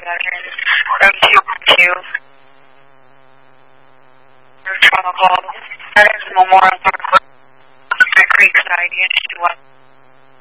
Room 212. Trauma call. That is Memorial Park, Creekside, Unit 21.